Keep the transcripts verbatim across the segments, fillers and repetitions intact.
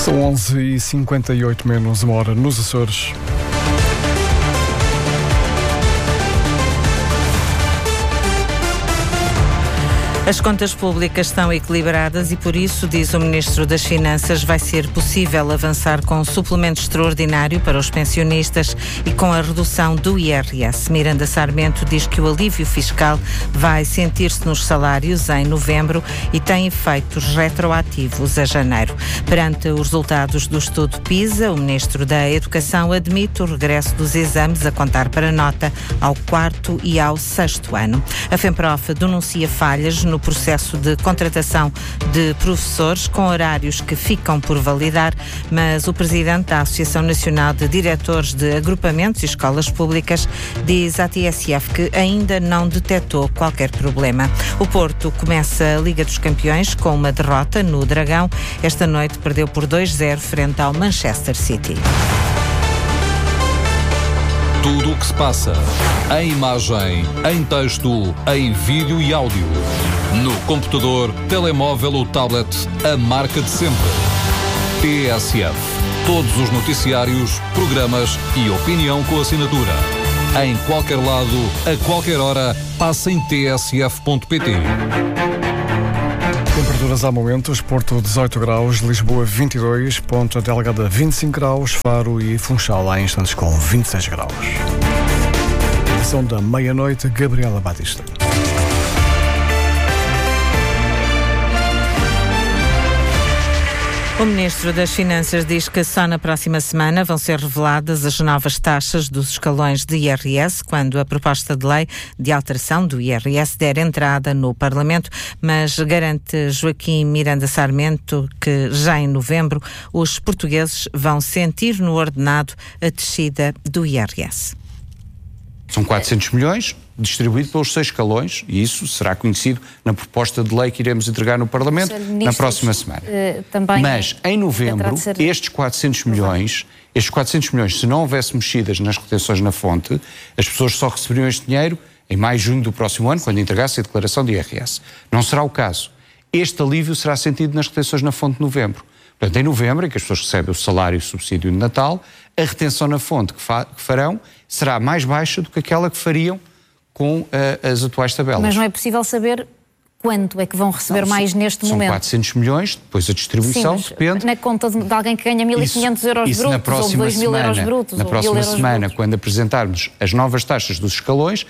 São onze e cinquenta e oito menos uma hora nos Açores. As contas públicas estão equilibradas e, por isso, diz o Ministro das Finanças, vai ser possível avançar com um suplemento extraordinário para os pensionistas e com a redução do I R S. Miranda Sarmento diz que o alívio fiscal vai sentir-se nos salários em novembro e tem efeitos retroativos a janeiro. Perante os resultados do estudo PISA, o Ministro da Educação admite o regresso dos exames a contar para nota ao quarto e ao sexto ano. A FEMPROF denuncia falhas no processo de contratação de professores com horários que ficam por validar, mas o presidente da Associação Nacional de Diretores de Agrupamentos e Escolas Públicas diz à T S F que ainda não detectou qualquer problema. O Porto começa a Liga dos Campeões com uma derrota no Dragão. Esta noite perdeu por dois a zero frente ao Manchester City. Tudo o que se passa, em imagem, em texto, em vídeo e áudio. No computador, telemóvel ou tablet, a marca de sempre. T S F. Todos os noticiários, programas e opinião com assinatura. Em qualquer lado, a qualquer hora, passa em t s f ponto p t. Temperaturas há momentos: Porto dezoito graus, Lisboa vinte e dois, Ponta Delgada vinte e cinco graus, Faro e Funchal há instantes com vinte e seis graus. Edição da meia-noite, Gabriela Batista. O Ministro das Finanças diz que só na próxima semana vão ser reveladas as novas taxas dos escalões de I R S, quando a proposta de lei de alteração do I R S der entrada no Parlamento, mas garante Joaquim Miranda Sarmento que já em novembro os portugueses vão sentir no ordenado a descida do I R S. São quatrocentos milhões distribuído pelos seis escalões e isso será conhecido na proposta de lei que iremos entregar no Parlamento na próxima semana. Uh, também Mas em novembro, ser... estes quatrocentos milhões, estes quatrocentos milhões, se não houvesse mexidas nas retenções na fonte, as pessoas só receberiam este dinheiro em maio, junho do próximo ano, quando entregasse a declaração de I R S. Não será o caso. Este alívio será sentido nas retenções na fonte de novembro. Portanto, em novembro, em que as pessoas recebem o salário e o subsídio de Natal, a retenção na fonte que, fa- que farão será mais baixa do que aquela que fariam com uh, as atuais tabelas. Mas não é possível saber quanto é que vão receber não, mais neste são momento? São quatrocentos milhões, depois a distribuição Sim, depende... na conta de, de alguém que ganha mil e quinhentos euros isso brutos ou dois mil euros brutos. Na próxima semana, brutos. Quando apresentarmos as novas taxas dos escalões,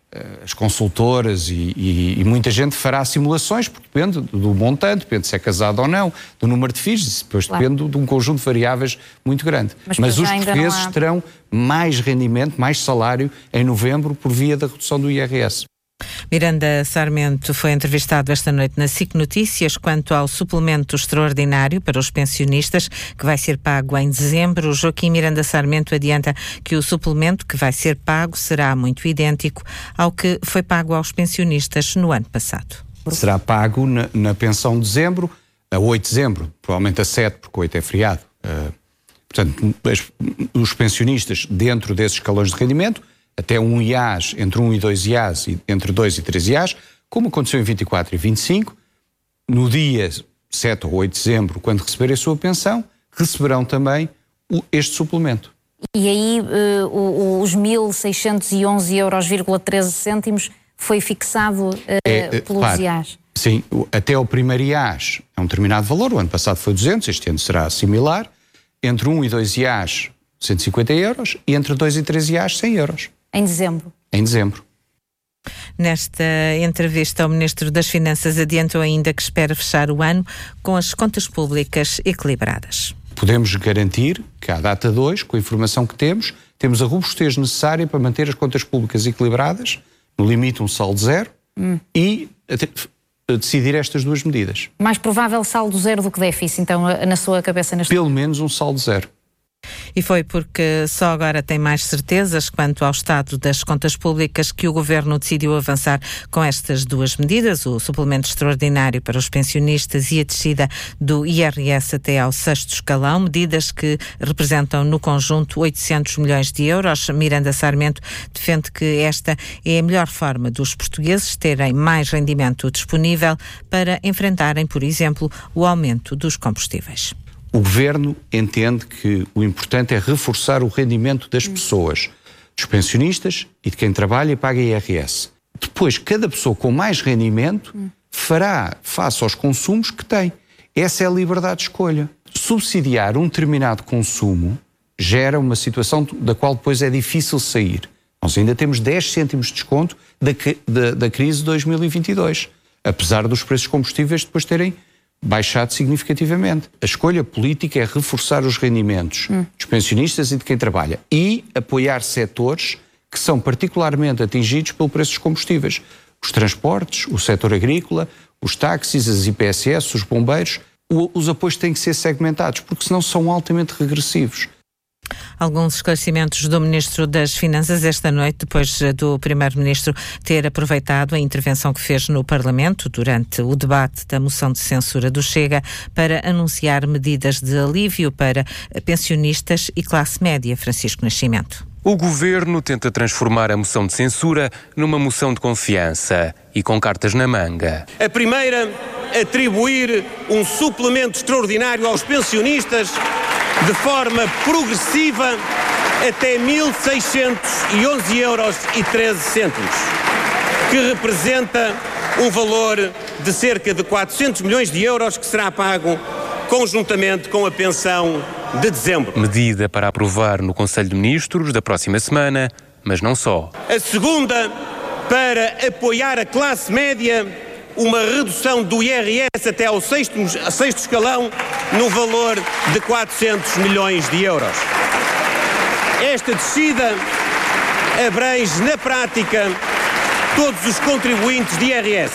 as consultoras e, e, e muita gente fará simulações, porque depende do montante, depende se é casado ou não, do número de filhos, depois claro. Depende de um conjunto de variáveis muito grande. Mas, Mas os portugueses há... terão mais rendimento, mais salário em novembro por via da redução do I R S. Miranda Sarmento foi entrevistado esta noite na S I C Notícias quanto ao suplemento extraordinário para os pensionistas que vai ser pago em dezembro. Joaquim Miranda Sarmento adianta que o suplemento que vai ser pago será muito idêntico ao que foi pago aos pensionistas no ano passado. Será pago na, na pensão de dezembro, a oito de dezembro, provavelmente a sete, porque oito é feriado. Uh, portanto, as, os pensionistas dentro desses escalões de rendimento, até um I A S, entre um e dois I A S, e entre dois e três I A S, como aconteceu em vinte e quatro e vinte e cinco, no dia sete ou oito de dezembro, quando receberem a sua pensão, receberão também o, este suplemento. E aí uh, os mil seiscentos e onze euros, treze cêntimos foi fixado uh, é, pelos claro, I A S? Sim, até o primeiro I A S é um determinado valor, o ano passado foi duzentos, este ano será similar, entre um e dois I A S, cento e cinquenta euros, e entre dois e três I A S, cem euros. Em dezembro? Em dezembro. Nesta entrevista, o Ministro das Finanças adiantou ainda que espera fechar o ano com as contas públicas equilibradas. Podemos garantir que, à data de hoje, com a informação que temos, temos a robustez necessária para manter as contas públicas equilibradas, no limite um saldo zero, hum. e a decidir estas duas medidas. Mais provável saldo zero do que déficit, então, na sua cabeça? Neste Pelo menos um saldo zero. E foi porque só agora tem mais certezas quanto ao estado das contas públicas que o Governo decidiu avançar com estas duas medidas, o suplemento extraordinário para os pensionistas e a descida do I R S até ao sexto escalão, medidas que representam no conjunto oitocentos milhões de euros. Miranda Sarmento defende que esta é a melhor forma dos portugueses terem mais rendimento disponível para enfrentarem, por exemplo, o aumento dos combustíveis. O Governo entende que o importante é reforçar o rendimento das pessoas, dos pensionistas e de quem trabalha e paga I R S. Depois, cada pessoa com mais rendimento fará face aos consumos que tem. Essa é a liberdade de escolha. Subsidiar um determinado consumo gera uma situação da qual depois é difícil sair. Nós ainda temos dez cêntimos de desconto da, da, da crise de dois mil e vinte e dois, apesar dos preços de combustíveis depois terem baixado significativamente. A escolha política é reforçar os rendimentos hum. dos pensionistas e de quem trabalha e apoiar setores que são particularmente atingidos pelo preço dos combustíveis. Os transportes, o setor agrícola, os táxis, as I P S S, os bombeiros. O, os apoios têm que ser segmentados, porque senão são altamente regressivos. Alguns esclarecimentos do Ministro das Finanças esta noite, depois do Primeiro-Ministro ter aproveitado a intervenção que fez no Parlamento durante o debate da moção de censura do Chega para anunciar medidas de alívio para pensionistas e classe média. Francisco Nascimento. O Governo tenta transformar a moção de censura numa moção de confiança e com cartas na manga. A primeira, atribuir um suplemento extraordinário aos pensionistas de forma progressiva até mil seiscentos e onze euros e treze cêntimos, que representa um valor de cerca de quatrocentos milhões de euros que será pago conjuntamente com a pensão de dezembro. Medida para aprovar no Conselho de Ministros da próxima semana, mas não só. A segunda, para apoiar a classe média, uma redução do I R S até ao sexto, sexto escalão no valor de quatrocentos milhões de euros. Esta descida abrange na prática todos os contribuintes de I R S,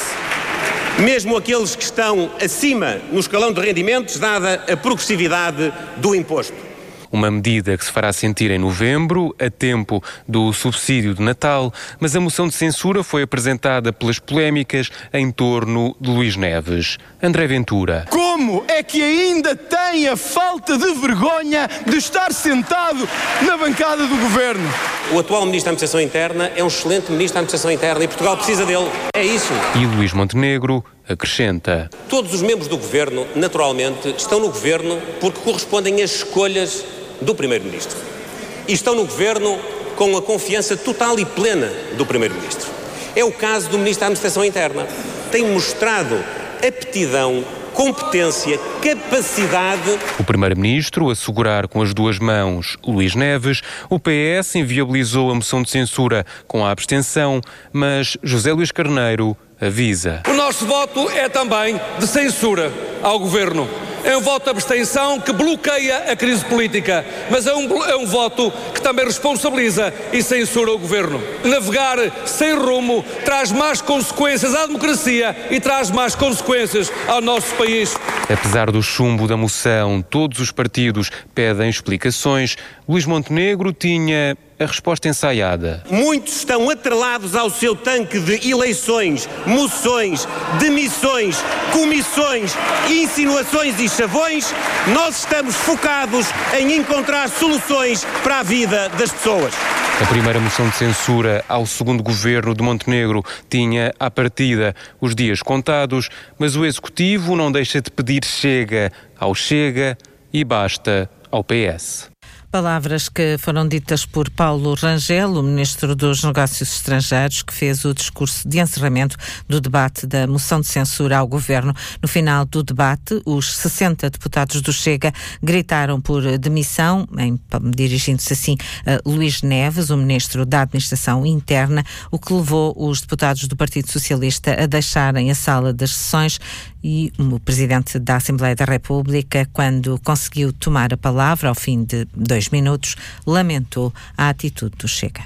mesmo aqueles que estão acima no escalão de rendimentos, dada a progressividade do imposto. Uma medida que se fará sentir em novembro, a tempo do subsídio de Natal, mas a moção de censura foi apresentada pelas polémicas em torno de Luís Neves. André Ventura. Como é que ainda tem a falta de vergonha de estar sentado na bancada do Governo? O atual Ministro da Administração Interna é um excelente Ministro da Administração Interna e Portugal precisa dele. É isso. E Luís Montenegro acrescenta. Todos os membros do Governo, naturalmente, estão no Governo porque correspondem às escolhas do Primeiro-Ministro. E estão no Governo com a confiança total e plena do Primeiro-Ministro. É o caso do Ministro da Administração Interna. Tem mostrado aptidão, competência, capacidade. O Primeiro-Ministro a segurar com as duas mãos Luís Neves, o P S inviabilizou a moção de censura com a abstenção, mas José Luís Carneiro avisa. O nosso voto é também de censura ao Governo. É um voto de abstenção que bloqueia a crise política, mas é um, é um voto que também responsabiliza e censura o Governo. Navegar sem rumo traz mais consequências à democracia e traz mais consequências ao nosso país. Apesar do chumbo da moção, todos os partidos pedem explicações. Luís Montenegro tinha a resposta ensaiada. Muitos estão atrelados ao seu tanque de eleições, moções, demissões, comissões, insinuações e chavões. Nós estamos focados em encontrar soluções para a vida das pessoas. A primeira moção de censura ao segundo governo de Montenegro tinha, à partida, os dias contados, mas o Executivo não deixa de pedir chega ao Chega e basta ao P S. Palavras que foram ditas por Paulo Rangel, o Ministro dos Negócios Estrangeiros, que fez o discurso de encerramento do debate da moção de censura ao Governo. No final do debate, os sessenta deputados do Chega gritaram por demissão, em, dirigindo-se assim a Luís Neves, o Ministro da Administração Interna, o que levou os deputados do Partido Socialista a deixarem a sala das sessões. E o Presidente da Assembleia da República, quando conseguiu tomar a palavra, ao fim de dois minutos, lamentou a atitude do Chega.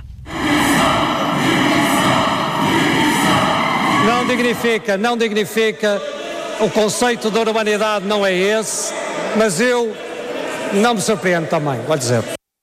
Não dignifica, não dignifica, o conceito da urbanidade não é esse, mas eu não me surpreendo também, vou dizer.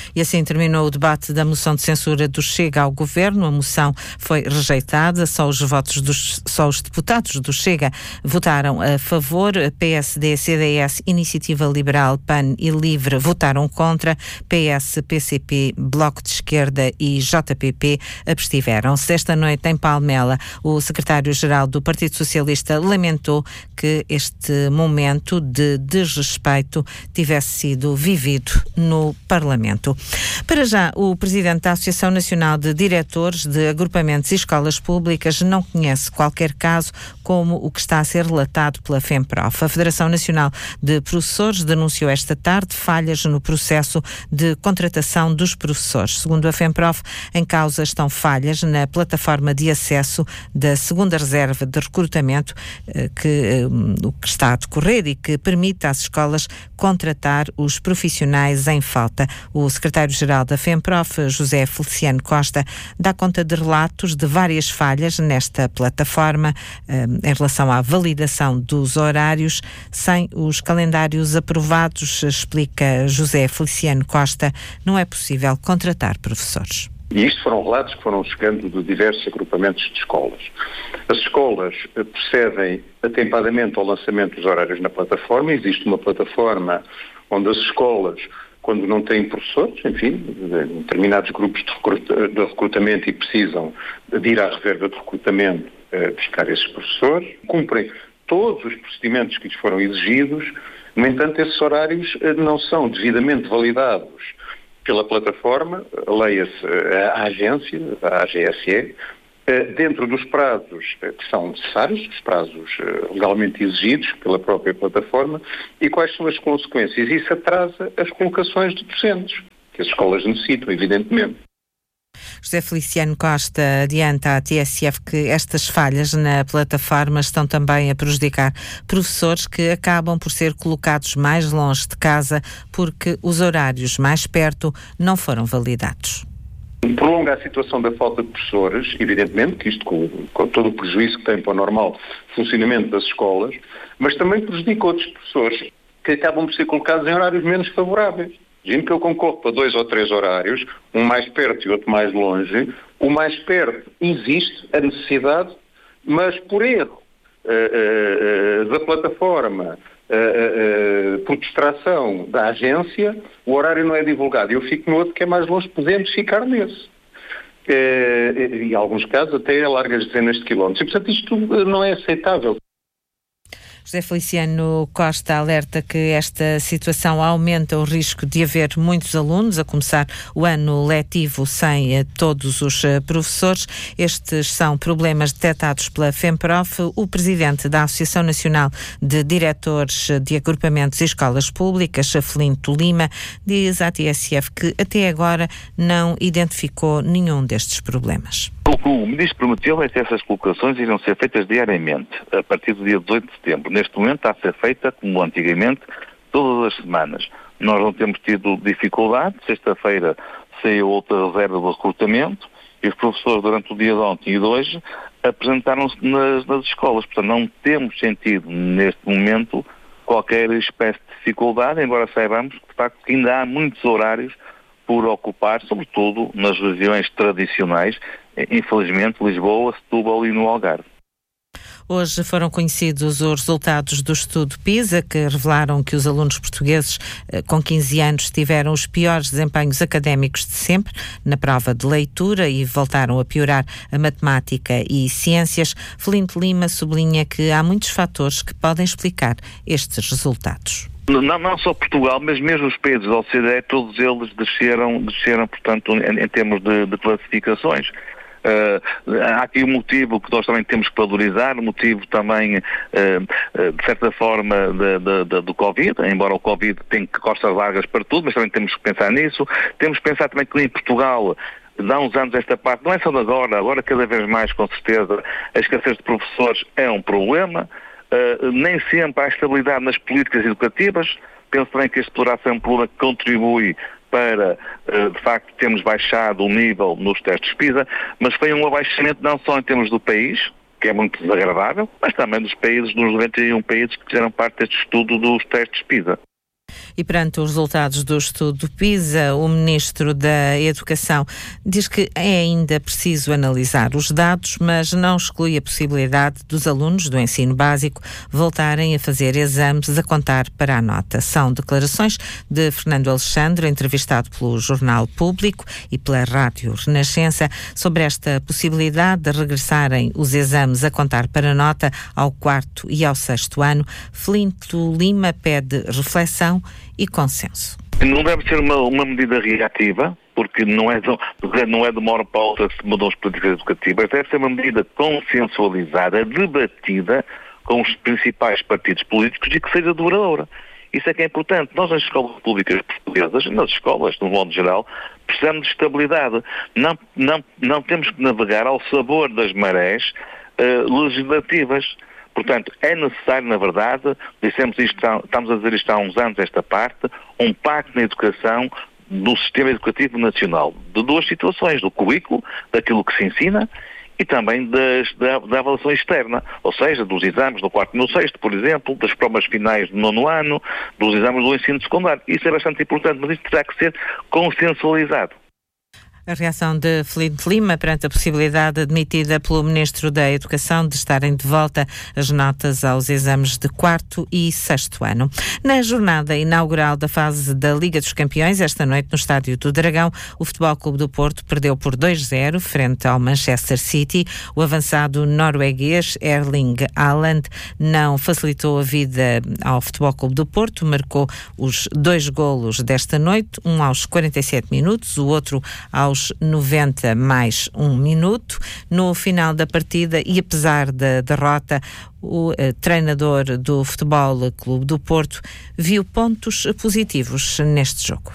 E assim terminou o debate da moção de censura do Chega ao Governo. A moção foi rejeitada. Só os votos dos, só os deputados do Chega votaram a favor. P S D, C D S, Iniciativa Liberal, P A N e Livre votaram contra. P S, P C P, Bloco de Esquerda e J P P abstiveram-se. Esta noite em Palmela, o secretário-geral do Partido Socialista lamentou que este momento de desrespeito tivesse sido vivido no Parlamento. Para já, o presidente da Associação Nacional de Diretores de Agrupamentos e Escolas Públicas não conhece qualquer caso como o que está a ser relatado pela FEMPROF. A Federação Nacional de Professores denunciou esta tarde falhas no processo de contratação dos professores. Segundo a FEMPROF, em causa estão falhas na plataforma de acesso da segunda reserva de recrutamento que, o que está a decorrer e que permite às escolas contratar os profissionais em falta. O secretário-geral da FEMPROF, José Feliciano Costa, dá conta de relatos de várias falhas nesta plataforma em relação à validação dos horários. Sem os calendários aprovados, explica José Feliciano Costa, não é possível contratar professores. E isto foram relatos que foram chegando de diversos agrupamentos de escolas. As escolas procedem atempadamente ao lançamento dos horários na plataforma. Existe uma plataforma onde as escolas, quando não têm professores, enfim, determinados grupos de, recruta, de recrutamento e precisam de ir à reserva de recrutamento eh, buscar esses professores, cumprem todos os procedimentos que lhes foram exigidos. No entanto, esses horários eh, não são devidamente validados pela plataforma, leia-se a agência, a A G S E, dentro dos prazos que são necessários, os prazos legalmente exigidos pela própria plataforma, e quais são as consequências. Isso atrasa as colocações de docentes, que as escolas necessitam, evidentemente. José Feliciano Costa adianta à T S F que estas falhas na plataforma estão também a prejudicar professores que acabam por ser colocados mais longe de casa porque os horários mais perto não foram validados. Prolonga a situação da falta de professores, evidentemente, que isto com, com todo o prejuízo que tem para o normal funcionamento das escolas, mas também prejudica outros professores que acabam por ser colocados em horários menos favoráveis. Imagino que eu concorro para dois ou três horários, um mais perto e outro mais longe. O mais perto existe a necessidade, mas por erro uh, uh, da plataforma, uh, uh, por distração da agência, o horário não é divulgado. Eu fico no outro que é mais longe, podemos ficar nesse. Uh, em alguns casos até a largas dezenas de quilómetros. E, portanto, isto não é aceitável. José Feliciano Costa alerta que esta situação aumenta o risco de haver muitos alunos a começar o ano letivo sem todos os professores. Estes são problemas detectados pela FEMPROF. O presidente da Associação Nacional de Diretores de Agrupamentos e Escolas Públicas, Afelino Lima, diz à T S F que até agora não identificou nenhum destes problemas. O que o Ministro prometeu é que essas colocações irão ser feitas diariamente, a partir do dia dezoito de setembro. Neste momento está a ser feita, como antigamente, todas as semanas. Nós não temos tido dificuldade. Sexta-feira saiu outra reserva de recrutamento e os professores, durante o dia de ontem e de hoje, apresentaram-se nas, nas escolas. Portanto, não temos sentido, neste momento, qualquer espécie de dificuldade, embora saibamos que, de facto, ainda há muitos horários por ocupar, sobretudo nas regiões tradicionais, infelizmente, Lisboa, Setúbal e no Algarve. Hoje foram conhecidos os resultados do estudo PISA, que revelaram que os alunos portugueses com quinze anos tiveram os piores desempenhos académicos de sempre na prova de leitura e voltaram a piorar a matemática e ciências. Afelino Lima sublinha que há muitos fatores que podem explicar estes resultados. Não, não só Portugal, mas mesmo os países da O C D E, todos eles desceram, desceram portanto, em, em termos de, de classificações. Uh, há aqui um motivo que nós também temos que valorizar, um motivo também, uh, uh, de certa forma, de, de, de, do Covid, embora o Covid tenha costas largas para tudo, mas também temos que pensar nisso. Temos que pensar também que em Portugal, há uns anos esta parte, não é só de agora, agora cada vez mais, com certeza, a escassez de professores é um problema. Uh, nem sempre há estabilidade nas políticas educativas. Penso também que este poderá ser um problema que contribui para, uh, de facto, termos baixado o nível nos testes PISA, mas foi um abaixamento não só em termos do país, que é muito desagradável, mas também dos países, dos noventa e um países que fizeram parte deste estudo dos testes PISA. E perante os resultados do estudo PISA, o Ministro da Educação diz que é ainda preciso analisar os dados, mas não exclui a possibilidade dos alunos do ensino básico voltarem a fazer exames a contar para a nota. São declarações de Fernando Alexandre, entrevistado pelo Jornal Público e pela Rádio Renascença, sobre esta possibilidade de regressarem os exames a contar para a nota ao quarto e ao sexto ano. Flinto Lima pede reflexão e consenso. Não deve ser uma, uma medida reativa, porque não é, de, não é de uma hora para outra que se mudam as políticas educativas, deve ser uma medida consensualizada, debatida com os principais partidos políticos e que seja duradoura. Isso é que é importante. Nós nas escolas públicas portuguesas, nas escolas, no modo geral, precisamos de estabilidade. Não, não, não temos que navegar ao sabor das marés uh, legislativas. Portanto, é necessário, na verdade, dissemos isto, estamos a dizer isto há uns anos, esta parte, um pacto na educação do sistema educativo nacional, de duas situações, do currículo, daquilo que se ensina, e também das, da, da avaliação externa, ou seja, dos exames do quarto e no sexto, por exemplo, das provas finais do nono ano, dos exames do ensino secundário. Isso é bastante importante, mas isso terá que ser consensualizado. A reação de Filipe Lima perante a possibilidade admitida pelo Ministro da Educação de estarem de volta as notas aos exames de quarto e sexto ano. Na jornada inaugural da fase da Liga dos Campeões, esta noite no Estádio do Dragão, o Futebol Clube do Porto perdeu por dois a zero frente ao Manchester City. O avançado norueguês Erling Haaland não facilitou a vida ao Futebol Clube do Porto, marcou os dois golos desta noite, um aos quarenta e sete minutos, o outro aos noventa mais um minuto. No final da partida, e apesar da derrota, o eh, treinador do Futebol Clube do Porto viu pontos positivos neste jogo.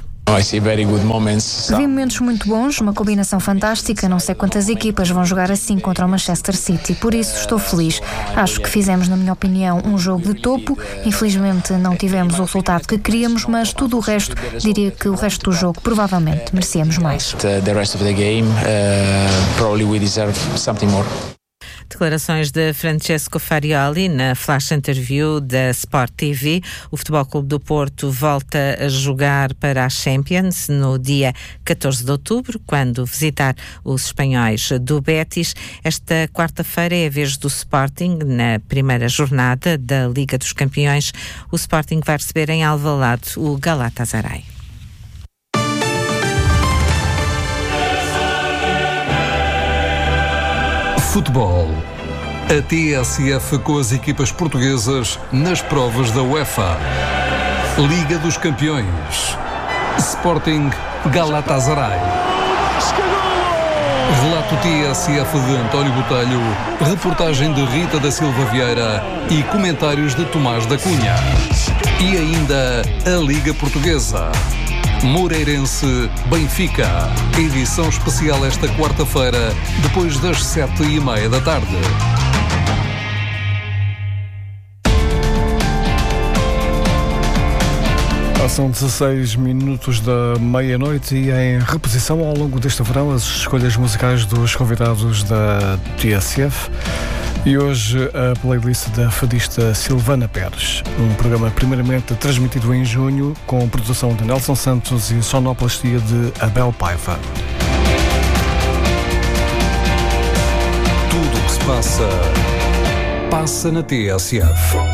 Vi momentos muito bons, uma combinação fantástica. Não sei quantas equipas vão jogar assim contra o Manchester City, por isso estou feliz. Acho que fizemos, na minha opinião, um jogo de topo. Infelizmente não tivemos o resultado que queríamos, mas tudo o resto, diria que o resto do jogo provavelmente merecíamos mais. Declarações de Francesco Farioli na flash interview da Sport T V. O Futebol Clube do Porto volta a jogar para a Champions no dia catorze de outubro, quando visitar os espanhóis do Betis. Esta quarta-feira é a vez do Sporting, na primeira jornada da Liga dos Campeões. O Sporting vai receber em Alvalade o Galatasaray. Futebol. A T S F com as equipas portuguesas nas provas da UEFA. Liga dos Campeões. Sporting Galatasaray. Relato T S F de António Botelho, reportagem de Rita da Silva Vieira e comentários de Tomás da Cunha. E ainda a Liga Portuguesa. Moreirense Benfica. Edição especial esta quarta-feira, depois das sete e meia da tarde. São dezasseis minutos da meia-noite e em reposição ao longo deste verão as escolhas musicais dos convidados da T S F. E hoje a playlist da fadista Silvana Pérez. Um programa primeiramente transmitido em junho, com produção de Nelson Santos e sonoplastia de Abel Paiva. Tudo o que se passa, passa na T S F.